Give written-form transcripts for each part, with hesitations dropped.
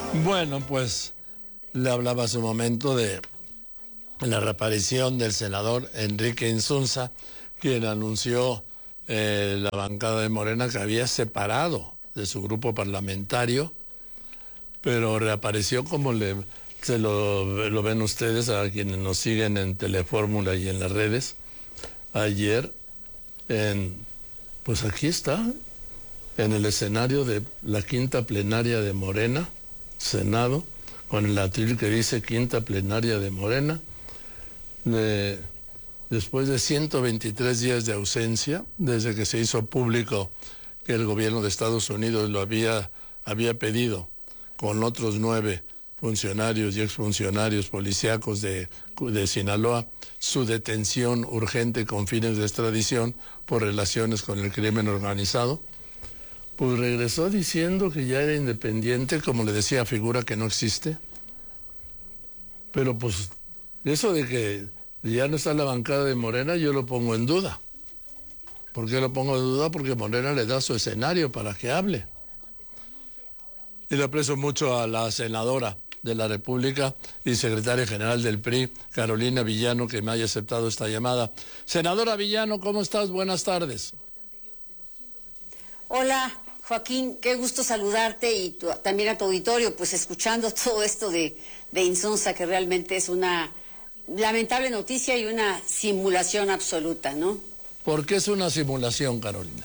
Bueno, pues le hablaba hace un momento de la reaparición del senador Enrique Insunza, quien anunció la bancada de Morena que había separado de su grupo parlamentario, pero reapareció como lo ven ustedes, a quienes nos siguen en Telefórmula y en las redes, ayer, pues aquí está, en el escenario de la quinta plenaria de Morena, Senado, con el atril que dice quinta plenaria de Morena, después de 123 días de ausencia, desde que se hizo público que el gobierno de Estados Unidos lo había pedido con otros 9 funcionarios y exfuncionarios policíacos de Sinaloa, su detención urgente con fines de extradición por relaciones con el crimen organizado, pues regresó diciendo que ya era independiente, como le decía, figura que no existe. Pero pues eso de que ya no está en la bancada de Morena, yo lo pongo en duda. ¿Por qué lo pongo en duda? Porque Morena le da su escenario para que hable. Y le aprecio mucho a la senadora de la República y secretaria general del PRI, Carolina Villano, que me haya aceptado esta llamada. Senadora Villano, ¿cómo estás? Buenas tardes. Hola, Joaquín, qué gusto saludarte y también a tu auditorio, pues escuchando todo esto de Insunza, que realmente es una lamentable noticia y una simulación absoluta, ¿no? ¿Por qué es una simulación, Carolina?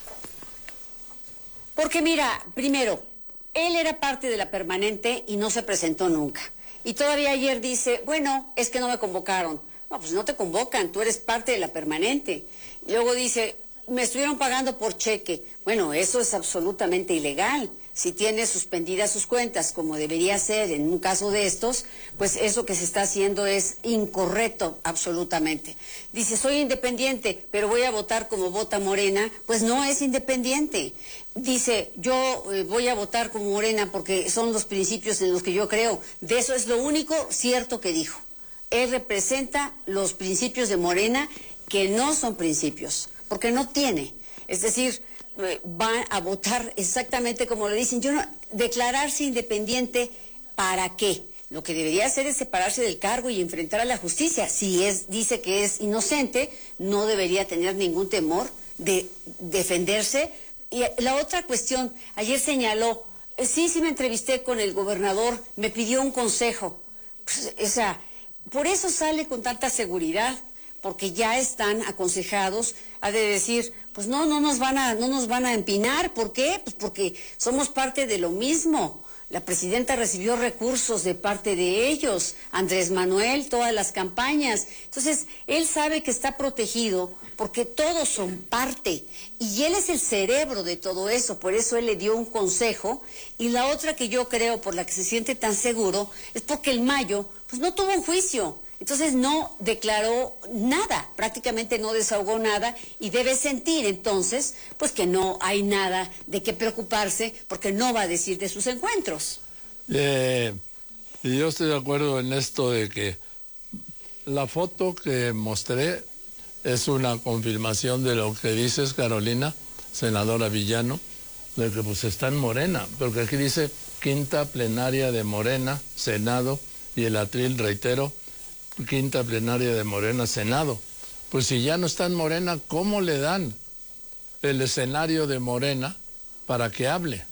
Porque mira, primero, él era parte de la permanente y no se presentó nunca. Y todavía ayer dice, bueno, es que no me convocaron. No, pues no te convocan, tú eres parte de la permanente. Y luego dice, me estuvieron pagando por cheque. Bueno, eso es absolutamente ilegal. Si tiene suspendidas sus cuentas, como debería ser en un caso de estos, pues eso que se está haciendo es incorrecto absolutamente. Dice, soy independiente, pero voy a votar como vota Morena. Pues no es independiente. Dice, yo voy a votar como Morena porque son los principios en los que yo creo. De eso es lo único cierto que dijo. Él representa los principios de Morena, que no son principios, porque no tiene. Es decir, van a votar exactamente como le dicen. Declararse independiente, ¿para qué? Lo que debería hacer es separarse del cargo y enfrentar a la justicia. Si dice que es inocente, no debería tener ningún temor de defenderse. Y la otra cuestión, ayer señaló, sí me entrevisté con el gobernador, me pidió un consejo. Pues, o sea, por eso sale con tanta seguridad, porque ya están aconsejados, ha de decir, pues no nos van a empinar. ¿Por qué? Pues porque somos parte de lo mismo. La presidenta recibió recursos de parte de ellos, Andrés Manuel, todas las campañas. Entonces, él sabe que está protegido porque todos son parte. Y él es el cerebro de todo eso, por eso él le dio un consejo. Y la otra que yo creo, por la que se siente tan seguro, es porque el Mayo, pues no tuvo un juicio. Entonces no declaró nada, prácticamente no desahogó nada y debe sentir entonces pues que no hay nada de qué preocuparse porque no va a decir de sus encuentros. Y yo estoy de acuerdo en esto de que la foto que mostré es una confirmación de lo que dices, Carolina, senadora Villano, de que pues está en Morena, porque aquí dice quinta plenaria de Morena, Senado, y el atril, reitero, quinta plenaria de Morena, Senado. Pues si ya no está en Morena, ¿cómo le dan el escenario de Morena para que hable?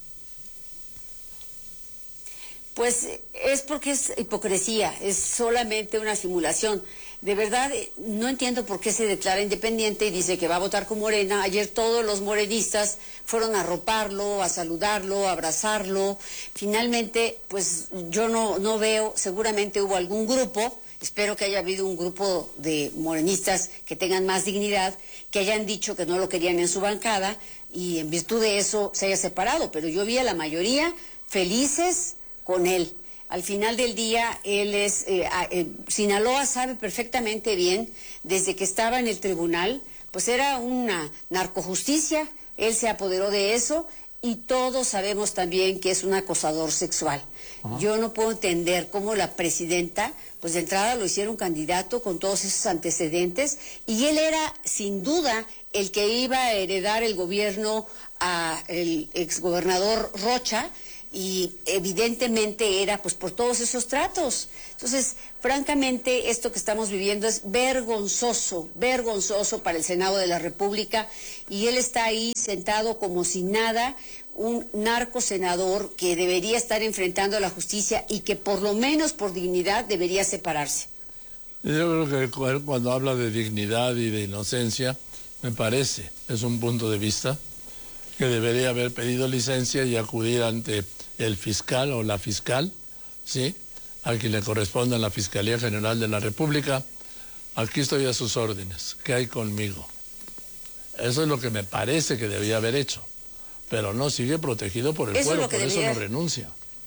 Pues es porque es hipocresía, es solamente una simulación. De verdad, no entiendo por qué se declara independiente y dice que va a votar con Morena. Ayer todos los morenistas fueron a arroparlo, a saludarlo, a abrazarlo. Finalmente, pues yo no veo, seguramente hubo algún grupo, espero que haya habido un grupo de morenistas que tengan más dignidad, que hayan dicho que no lo querían en su bancada y en virtud de eso se haya separado. Pero yo vi a la mayoría felices con él. Al final del día, él es, Sinaloa sabe perfectamente bien, desde que estaba en el tribunal, pues era una narcojusticia, él se apoderó de eso y todos sabemos también que es un acosador sexual. Yo no puedo entender cómo la presidenta, pues de entrada lo hicieron candidato con todos esos antecedentes y él era sin duda el que iba a heredar el gobierno al exgobernador Rocha. y evidentemente era pues por todos esos tratos. Entonces, francamente, esto que estamos viviendo es vergonzoso, vergonzoso para el Senado de la República, y él está ahí sentado como si nada, un narco senador que debería estar enfrentando a la justicia y que por lo menos por dignidad debería separarse. Yo creo que cuando habla de dignidad y de inocencia, me parece, es un punto de vista, que debería haber pedido licencia y acudir ante el fiscal o la fiscal, ¿sí?, a quien le corresponda en la Fiscalía General de la República. Aquí estoy a sus órdenes, ¿qué hay conmigo? Eso es lo que me parece que debía haber hecho, pero no, sigue protegido por el fuero, por eso no renuncia.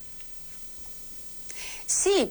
Sí,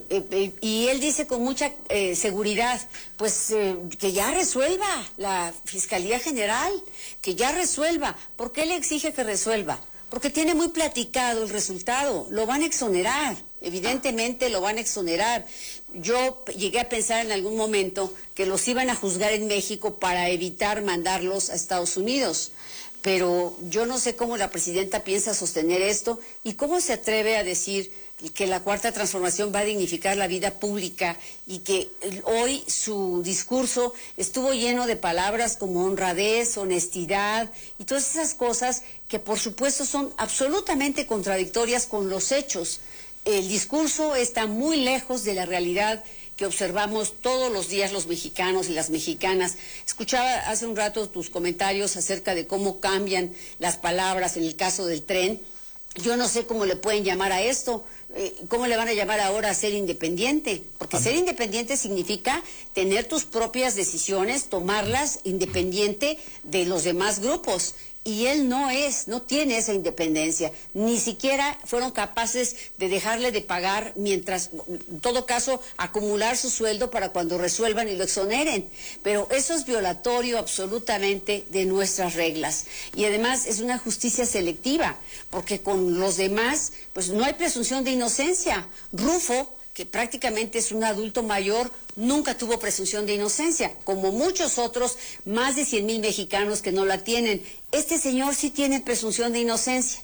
y él dice con mucha seguridad, pues que ya resuelva la Fiscalía General, que ya resuelva. ¿Por qué le exige que resuelva? Porque tiene muy platicado el resultado, lo van a exonerar, evidentemente lo van a exonerar. Yo llegué a pensar en algún momento que los iban a juzgar en México para evitar mandarlos a Estados Unidos. Pero yo no sé cómo la presidenta piensa sostener esto y cómo se atreve a decir que la Cuarta Transformación va a dignificar la vida pública y que hoy su discurso estuvo lleno de palabras como honradez, honestidad y todas esas cosas que por supuesto son absolutamente contradictorias con los hechos. El discurso está muy lejos de la realidad que observamos todos los días los mexicanos y las mexicanas. Escuchaba hace un rato tus comentarios acerca de cómo cambian las palabras en el caso del tren. Yo no sé cómo le pueden llamar a esto, cómo le van a llamar ahora a ser independiente, porque ser independiente significa tener tus propias decisiones, tomarlas independiente de los demás grupos. Y él no tiene esa independencia, ni siquiera fueron capaces de dejarle de pagar mientras, en todo caso, acumular su sueldo para cuando resuelvan y lo exoneren. Pero eso es violatorio absolutamente de nuestras reglas. Y además es una justicia selectiva, porque con los demás, pues no hay presunción de inocencia. Rufo, que prácticamente es un adulto mayor, nunca tuvo presunción de inocencia, como muchos otros, más de 100,000 mexicanos que no la tienen. Este señor sí tiene presunción de inocencia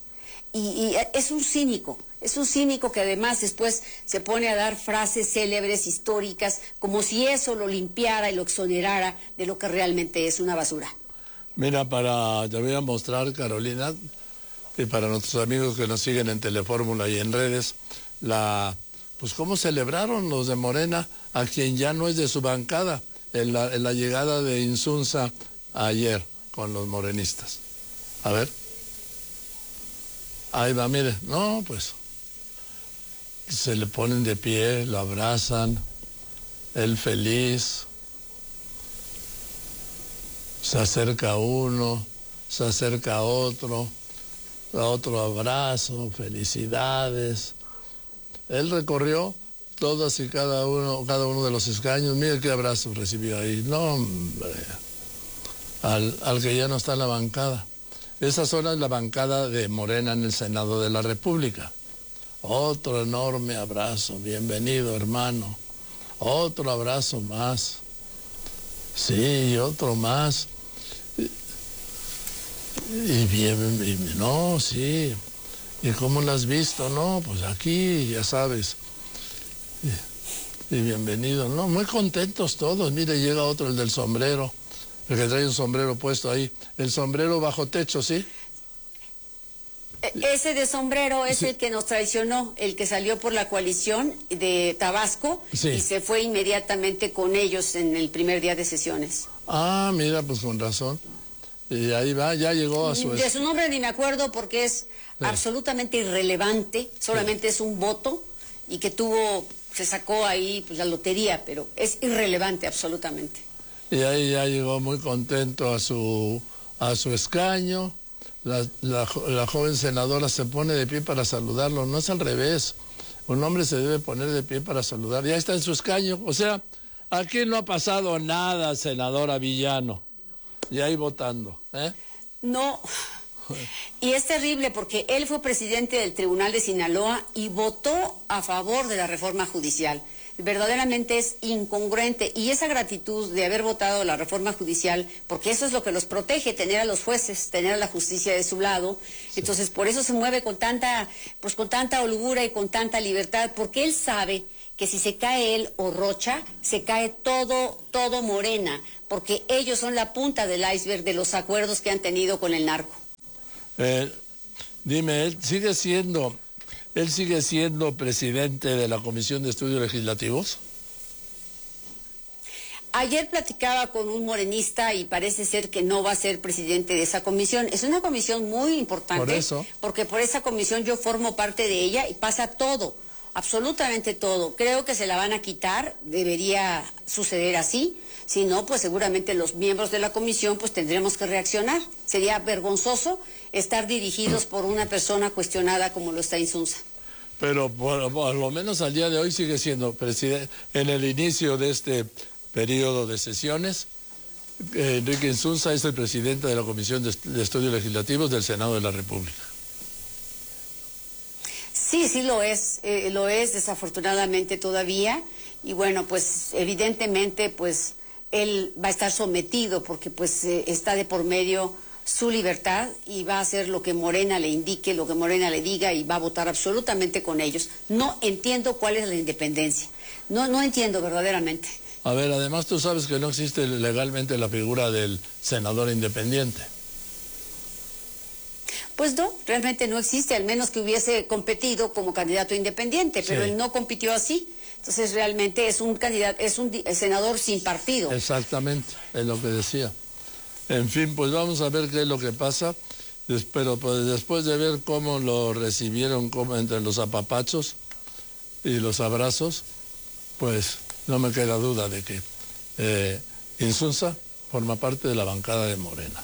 y es un cínico que además después se pone a dar frases célebres, históricas, como si eso lo limpiara y lo exonerara de lo que realmente es una basura. Mira, te voy a mostrar, Carolina, y para nuestros amigos que nos siguen en Telefórmula y en redes, pues cómo celebraron los de Morena a quien ya no es de su bancada en la llegada de Insunza ayer con los morenistas. A ver. Ahí va, mire. No, pues se le ponen de pie, lo abrazan, él feliz. Se acerca uno, se acerca otro abrazo, felicidades. Él recorrió todos y cada uno de los escaños. Mire qué abrazo recibió ahí. No, hombre, al que ya no está en la bancada. Esa zona es la bancada de Morena en el Senado de la República. Otro enorme abrazo. Bienvenido, hermano. Otro abrazo más. Sí, otro más. Y bien, no, sí. ¿Y cómo lo has visto? No, pues aquí, ya sabes. Y bienvenido, ¿no? Muy contentos todos. Mire, llega otro, el del sombrero, el que trae un sombrero puesto ahí. El sombrero bajo techo, ¿sí? Ese de sombrero es el que nos traicionó, el que salió por la coalición de Tabasco y se fue inmediatamente con ellos en el primer día de sesiones. Ah, mira, pues con razón. Y ahí va, ya llegó a su... De su nombre ni me acuerdo porque es absolutamente irrelevante, solamente es un voto y que se sacó ahí pues la lotería, pero es irrelevante absolutamente. Y ahí ya llegó muy contento a su escaño. La joven senadora se pone de pie para saludarlo, no es al revés. Un hombre se debe poner de pie para saludar, ya está en su escaño. O sea, aquí no ha pasado nada, senadora Villano. Y ahí votando, ¿eh? No, Y es terrible porque él fue presidente del Tribunal de Sinaloa y votó a favor de la reforma judicial. Verdaderamente es incongruente, y esa gratitud de haber votado la reforma judicial, porque eso es lo que los protege, tener a los jueces, tener a la justicia de su lado. Entonces por eso se mueve con tanta holgura y con tanta libertad, porque él sabe que si se cae él o Rocha, se cae todo Morena, porque ellos son la punta del iceberg de los acuerdos que han tenido con el narco. Dime, ¿él sigue siendo presidente de la Comisión de Estudios Legislativos? Ayer platicaba con un morenista y parece ser que no va a ser presidente de esa comisión. Es una comisión muy importante. Por eso. Porque por esa comisión yo formo parte de ella y pasa todo, absolutamente todo. Creo que se la van a quitar, debería suceder así. Si no, pues seguramente los miembros de la comisión pues tendremos que reaccionar. Sería vergonzoso estar dirigidos por una persona cuestionada como lo está Insunza. Pero por lo menos al día de hoy sigue siendo presidente. En el inicio de este periodo de sesiones, Enrique Insunza es el presidente de la Comisión de Estudios Legislativos del Senado de la República. Sí, lo es desafortunadamente todavía, y bueno, pues evidentemente pues él va a estar sometido porque pues está de por medio su libertad y va a hacer lo que Morena le indique, lo que Morena le diga, y va a votar absolutamente con ellos. No entiendo cuál es la independencia, no entiendo verdaderamente. A ver, además tú sabes que no existe legalmente la figura del senador independiente. Pues no, realmente no existe, al menos que hubiese competido como candidato independiente, pero él no compitió así. Entonces realmente es un senador sin partido. Exactamente, es lo que decía. En fin, pues vamos a ver qué es lo que pasa, pero pues después de ver cómo lo recibieron como entre los apapachos y los abrazos, pues no me queda duda de que Insunza forma parte de la bancada de Morena.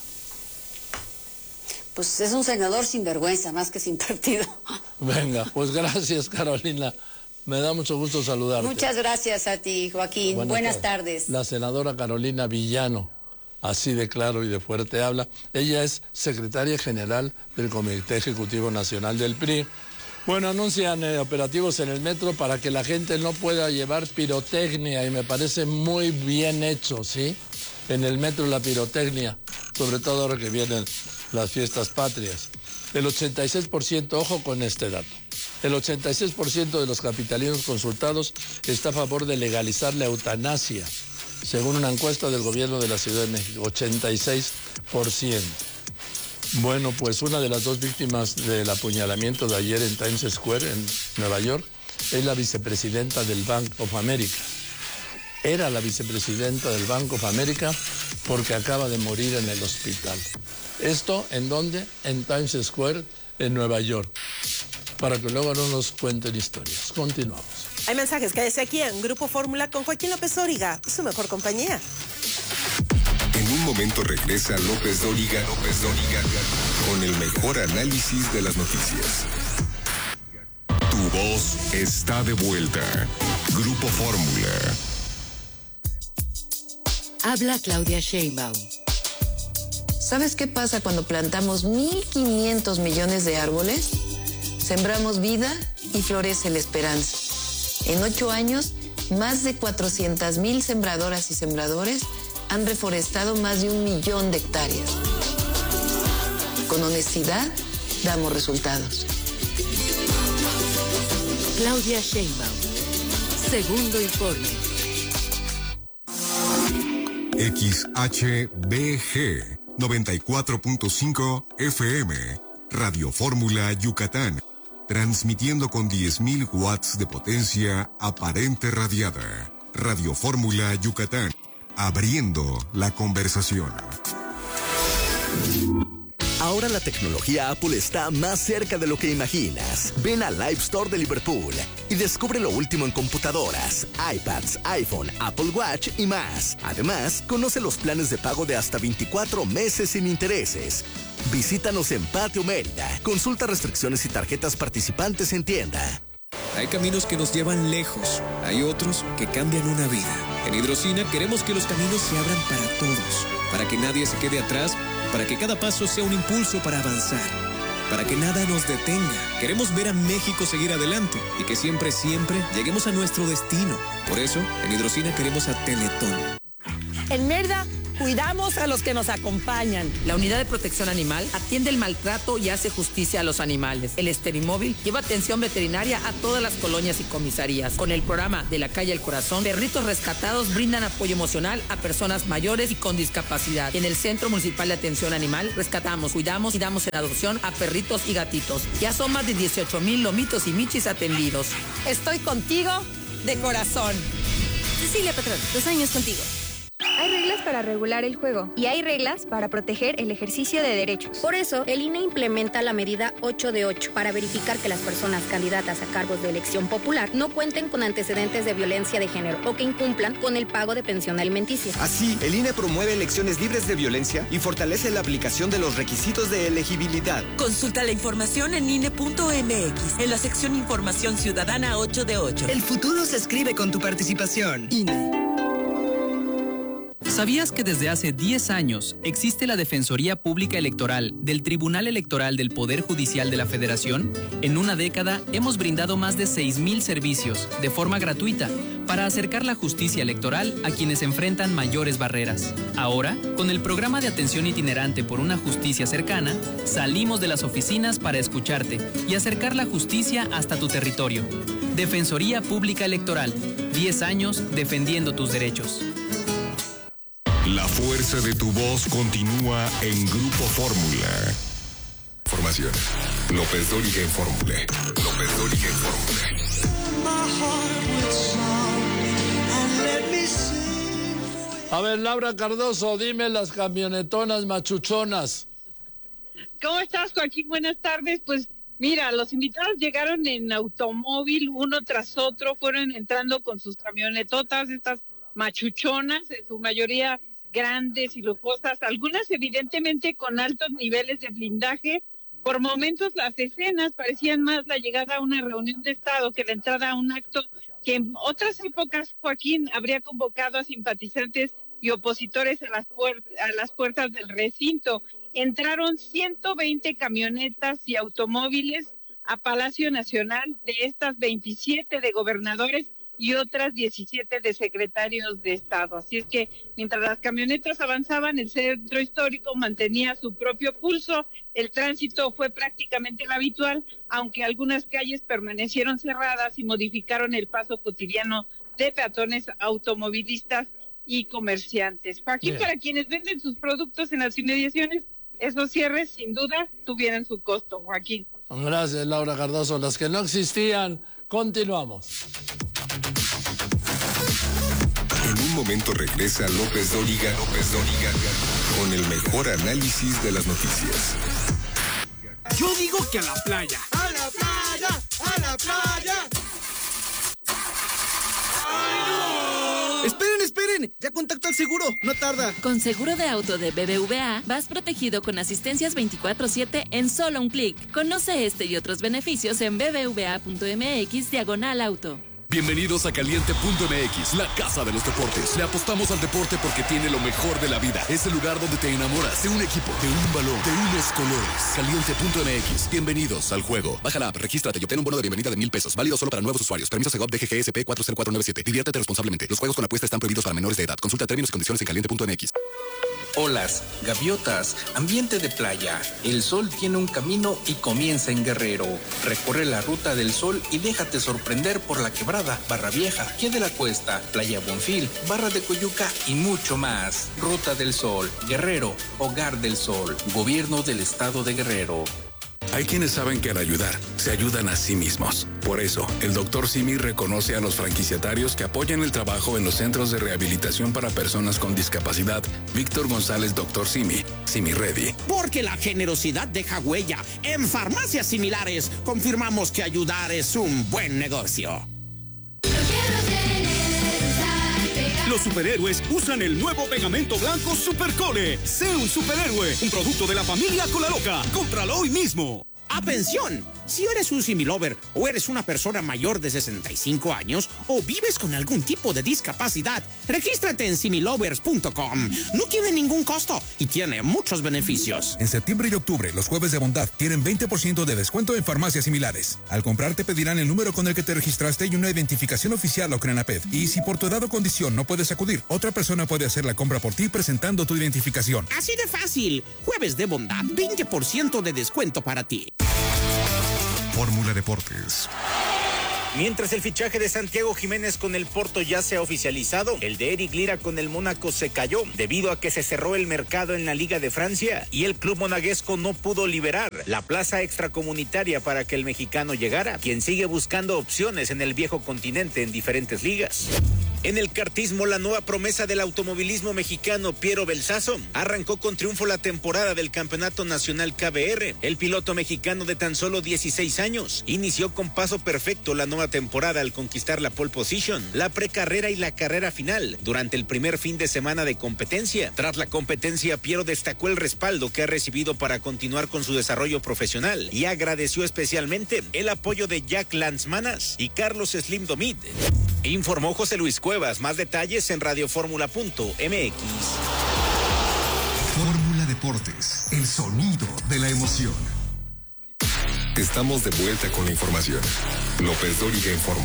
Pues es un senador sin vergüenza, más que sin partido. Venga, pues gracias, Carolina. Me da mucho gusto saludarte. Muchas gracias a ti, Joaquín. Buenas tardes. La senadora Carolina Villano, así de claro y de fuerte habla. Ella es secretaria general del Comité Ejecutivo Nacional del PRI. Bueno, anuncian operativos en el metro para que la gente no pueda llevar pirotecnia, y me parece muy bien hecho, ¿sí? En el metro la pirotecnia, sobre todo ahora que vienen las fiestas patrias. El 86%, ojo con este dato, el 86% de los capitalinos consultados está a favor de legalizar la eutanasia, según una encuesta del gobierno de la Ciudad de México, 86%. Bueno, pues una de las dos víctimas del apuñalamiento de ayer en Times Square, en Nueva York, es la vicepresidenta del Bank of America. Era la vicepresidenta del Bank of America porque acaba de morir en el hospital. ¿Esto en dónde? En Times Square, en Nueva York. Para que luego no nos cuenten historias. Continuamos. Hay mensajes, quédese aquí en Grupo Fórmula con Joaquín López Dóriga, su mejor compañía. En un momento regresa López Dóriga con el mejor análisis de las noticias. Tu voz está de vuelta. Grupo Fórmula. Habla Claudia Sheinbaum. ¿Sabes qué pasa cuando plantamos 1.500 millones de árboles? Sembramos vida y florece la esperanza. En 8 años, más de 400,000 sembradoras y sembradores han reforestado más de 1 millón de hectáreas. Con honestidad, damos resultados. Claudia Sheinbaum. Segundo informe. XHBG 94.5 FM, Radio Fórmula Yucatán, transmitiendo con 10,000 watts de potencia aparente radiada. Radio Fórmula Yucatán, abriendo la conversación. Ahora la tecnología Apple está más cerca de lo que imaginas. Ven al Live Store de Liverpool y descubre lo último en computadoras, iPads, iPhone, Apple Watch y más. Además, conoce los planes de pago de hasta 24 meses sin intereses. Visítanos en Patio Mérida. Consulta restricciones y tarjetas participantes en tienda. Hay caminos que nos llevan lejos, hay otros que cambian una vida. En Hidrocina queremos que los caminos se abran para todos, para que nadie se quede atrás para que cada paso sea un impulso para avanzar, para que nada nos detenga. Queremos ver a México seguir adelante y que siempre, siempre lleguemos a nuestro destino. Por eso, en Hidrocina queremos a Teletón. En Merda, cuidamos a los que nos acompañan. La Unidad de Protección Animal atiende el maltrato y hace justicia a los animales. El Esterimóvil lleva atención veterinaria a todas las colonias y comisarías. Con el programa De la Calle al Corazón, perritos rescatados brindan apoyo emocional a personas mayores y con discapacidad. En el Centro Municipal de Atención Animal rescatamos, cuidamos y damos en adopción a perritos y gatitos. Ya son más de 18,000 lomitos y michis atendidos. Estoy contigo de corazón. Cecilia Petrón, 2 años contigo. Hay reglas para regular el juego y hay reglas para proteger el ejercicio de derechos. Por eso, el INE implementa la medida 8 de 8 para verificar que las personas candidatas a cargos de elección popular no cuenten con antecedentes de violencia de género o que incumplan con el pago de pensión alimenticia. Así, el INE promueve elecciones libres de violencia y fortalece la aplicación de los requisitos de elegibilidad. Consulta la información en INE.mx, en la sección Información Ciudadana 8 de 8. El futuro se escribe con tu participación. INE. ¿Sabías que desde hace 10 años existe la Defensoría Pública Electoral del Tribunal Electoral del Poder Judicial de la Federación? En una década hemos brindado más de 6,000 servicios de forma gratuita para acercar la justicia electoral a quienes enfrentan mayores barreras. Ahora, con el programa de atención itinerante por una justicia cercana, salimos de las oficinas para escucharte y acercar la justicia hasta tu territorio. Defensoría Pública Electoral, 10 años defendiendo tus derechos. La fuerza de tu voz continúa en Grupo Fórmula. Información. López Dóriga en Fórmula. López Dóriga en Fórmula. A ver, Laura Cardoso, dime las camionetonas machuchonas. ¿Cómo estás, Joaquín? Buenas tardes. Pues mira, los invitados llegaron en automóvil, uno tras otro, fueron entrando con sus camionetotas, estas machuchonas, en su mayoría grandes y lujosas, algunas evidentemente con altos niveles de blindaje. Por momentos las escenas parecían más la llegada a una reunión de Estado que la entrada a un acto que en otras épocas, Joaquín, habría convocado a simpatizantes y opositores a las puertas del recinto. Entraron 120 camionetas y automóviles a Palacio Nacional, de estas 27 de gobernadores y otras 17 de secretarios de Estado. Así es que mientras las camionetas avanzaban, el centro histórico mantenía su propio pulso. El tránsito fue prácticamente el habitual, aunque algunas calles permanecieron cerradas y modificaron el paso cotidiano de peatones, automovilistas y comerciantes. Joaquín, para quienes venden sus productos en las inmediaciones, esos cierres sin duda tuvieran su costo, Joaquín. Gracias, Laura Cardoso. Las que no existían, continuamos. En un momento regresa López Dóriga con el mejor análisis de las noticias. Yo digo que a la playa. ¡A la playa! ¡A la playa! ¡Esperen! ¡Ya contacto al seguro! ¡No tarda! Con seguro de auto de BBVA, vas protegido con asistencias 24/7 en solo un clic. Conoce este y otros beneficios en bbva.mx/auto. Bienvenidos a Caliente.mx, la casa de los deportes. Le apostamos al deporte porque tiene lo mejor de la vida. Es el lugar donde te enamoras de un equipo, de un balón, de unos colores. Caliente.mx, bienvenidos al juego. Baja la app, regístrate y obtén un bono de bienvenida de $1,000. Válido solo para nuevos usuarios. Permiso Segov DGGSP 40497. Diviértete responsablemente. Los juegos con apuesta están prohibidos para menores de edad. Consulta términos y condiciones en Caliente.mx. Olas, gaviotas, ambiente de playa. El sol tiene un camino y comienza en Guerrero. Recorre la ruta del sol y déjate sorprender por la Quebrada, Barra Vieja, Pie de la Cuesta, Playa Bonfil, Barra de Coyuca y mucho más. Ruta del Sol, Guerrero, Hogar del Sol, Gobierno del Estado de Guerrero. Hay quienes saben que al ayudar, se ayudan a sí mismos. Por eso, el Dr. Simi reconoce a los franquiciatarios que apoyan el trabajo en los centros de rehabilitación para personas con discapacidad. Víctor González, Dr. Simi, Simi Ready. Porque la generosidad deja huella. En farmacias similares, confirmamos que ayudar es un buen negocio. Los superhéroes usan el nuevo pegamento blanco Supercole. Sé un superhéroe, un producto de la familia Colaloca. Cómpralo hoy mismo. ¡Atención! Si eres un similover o eres una persona mayor de 65 años o vives con algún tipo de discapacidad, regístrate en similovers.com. No tiene ningún costo y tiene muchos beneficios. En septiembre y octubre, los jueves de bondad tienen 20% de descuento en farmacias similares. Al comprar te pedirán el número con el que te registraste y una identificación oficial o CRENAPED. Y si por tu edad o condición no puedes acudir, otra persona puede hacer la compra por ti presentando tu identificación. Así de fácil. Jueves de bondad, 20% de descuento para ti. Fórmula Deportes. Mientras el fichaje de Santiago Jiménez con el Porto ya se ha oficializado, el de Eric Lira con el Mónaco se cayó debido a que se cerró el mercado en la Liga de Francia y el club monegasco no pudo liberar la plaza extracomunitaria para que el mexicano llegara, quien sigue buscando opciones en el viejo continente en diferentes ligas. En el kartismo, la nueva promesa del automovilismo mexicano, Piero Belsazo, arrancó con triunfo la temporada del Campeonato Nacional KBR. El piloto mexicano de tan solo 16 años inició con paso perfecto la nueva temporada al conquistar la pole position, la precarrera y la carrera final durante el primer fin de semana de competencia. Tras la competencia, Piero destacó el respaldo que ha recibido para continuar con su desarrollo profesional y agradeció especialmente el apoyo de Jack Lanzmanas y Carlos Slim Domit. Informó José Luis Cuevas. Más detalles en radioformula.mx. Fórmula Deportes, el sonido de la emoción. Estamos de vuelta con la información. López Dóriga informó.